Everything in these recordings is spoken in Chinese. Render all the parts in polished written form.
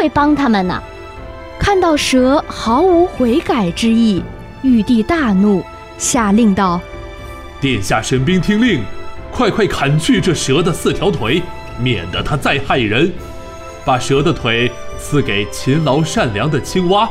会帮他们呢。 看到蛇毫无悔改之意，玉帝大怒，下令道： 殿下神兵听令，快砍去这蛇的4条腿，免得它再害人。把蛇的腿赐给勤劳善良的青蛙。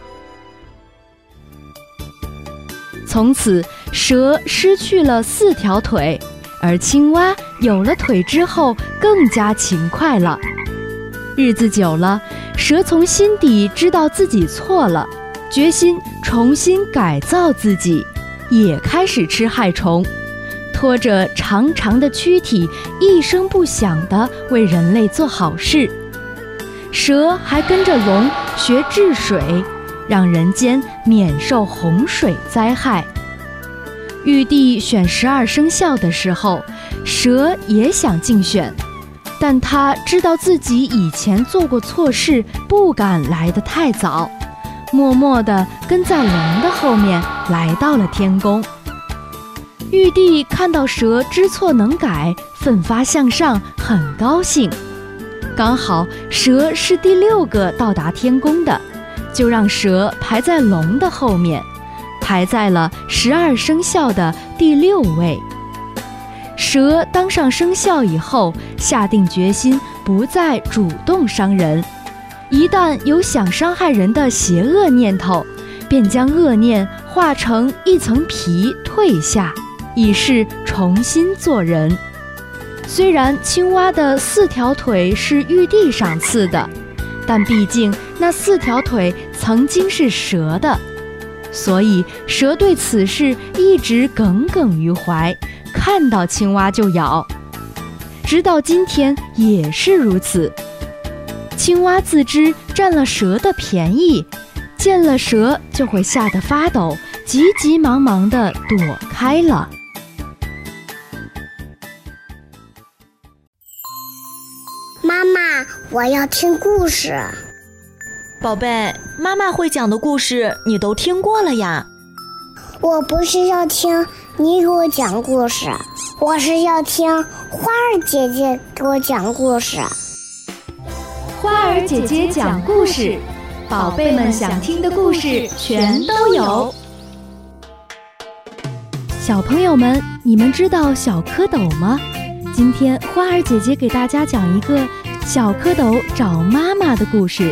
从此蛇失去了4条腿，而青蛙有了腿之后更加勤快了。日子久了，蛇从心底知道自己错了，决心重新改造自己，也开始吃害虫，拖着长长的躯体，一声不响地为人类做好事。蛇还跟着龙学治水，让人间免受洪水灾害。玉帝选12生肖的时候，蛇也想竞选，但他知道自己以前做过错事，不敢来得太早，默默地跟在龙的后面来到了天宫。玉帝看到蛇知错能改，奋发向上，很高兴。刚好蛇是第6个到达天宫的，就让蛇排在龙的后面，排在了12生肖的第6位。蛇当上生肖以后，下定决心不再主动伤人，一旦有想伤害人的邪恶念头，便将恶念化成一层皮退下，以示重新做人。虽然青蛙的4条腿是玉帝赏赐的，但毕竟那4条腿曾经是蛇的，所以蛇对此事一直耿耿于怀，看到青蛙就咬，直到今天也是如此。青蛙自知占了蛇的便宜，见了蛇就会吓得发抖，急急忙忙地躲开了。 妈妈，我要听故事。 宝贝，妈妈会讲的故事你都听过了呀。 我不是要听你给我讲故事，我是要听花儿姐姐给我讲故事。 花儿姐姐讲故事，宝贝们想听的故事全都有。小朋友们，你们知道小蝌蚪吗？今天花儿姐姐给大家讲一个小蝌蚪找妈妈的故事。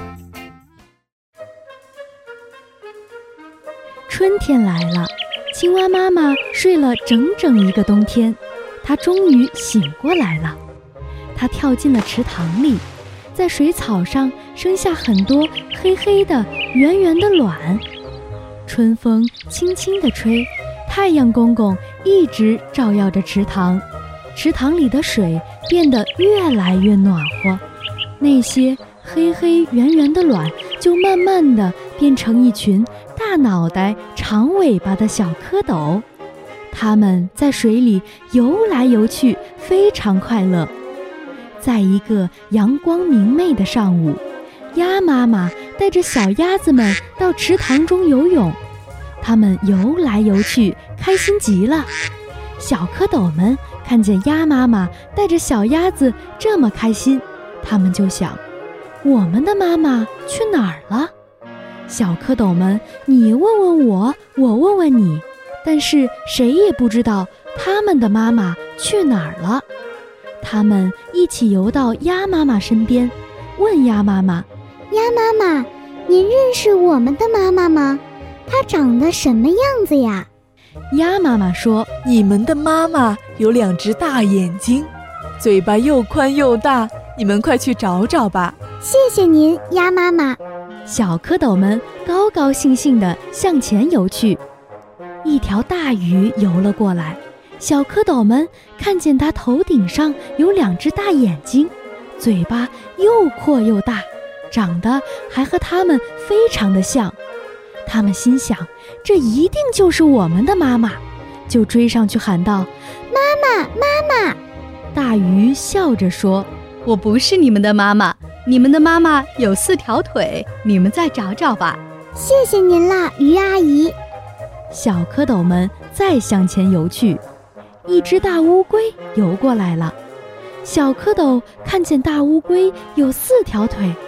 春天来了，青蛙妈妈睡了整整1个冬天，她终于醒过来了。她跳进了池塘里，在水草上生下很多黑黑的圆圆的卵。春风轻轻地吹，太阳公公一直照耀着池塘，池塘里的水变得越来越暖和，那些黑黑圆圆的卵就慢慢地变成一群大脑袋长尾巴的小蝌蚪，它们在水里游来游去，非常快乐。在一个阳光明媚的上午，鸭妈妈带着小鸭子们到池塘中游泳，它们游来游去，开心极了。小蝌蚪们看见鸭妈妈带着小鸭子这么开心，他们就想，我们的妈妈去哪儿了？小蝌蚪们你问问我，我问问你，但是谁也不知道他们的妈妈去哪儿了。他们一起游到鸭妈妈身边，问鸭妈妈， 鸭妈妈，您认识我们的妈妈吗？她长得什么样子呀？ 鸭妈妈说， 你们的妈妈有2只大眼睛，嘴巴又宽又大，你们快去找找吧。 谢谢您，鸭妈妈。 小蝌蚪们高高兴兴地向前游去。一条大鱼游了过来，小蝌蚪们看见它头顶上有2只大眼睛，嘴巴又阔又大，长得还和它们非常的像。他们心想，这一定就是我们的妈妈，就追上去喊道， 妈妈，妈妈。 大鱼笑着说，我不是你们的妈妈，你们的妈妈有4条腿，你们再找找吧。 谢谢您啦，鱼阿姨。 小蝌蚪们再向前游去，一只大乌龟游过来了。小蝌蚪看见大乌龟有4条腿，